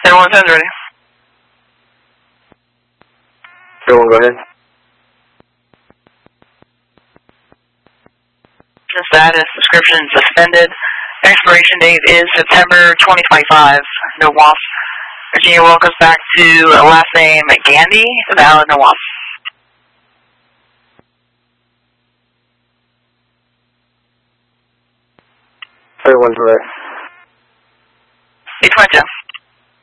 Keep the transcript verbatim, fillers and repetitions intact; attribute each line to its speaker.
Speaker 1: Everyone sounds ready.
Speaker 2: Everyone go ahead.
Speaker 1: Status, description, suspended. Expiration date is September twenty twenty-five. No W A P. Virginia welcomes back to last name Gandy. Valid, no W A P.
Speaker 2: Everyone's ready.
Speaker 1: eight twenty-two.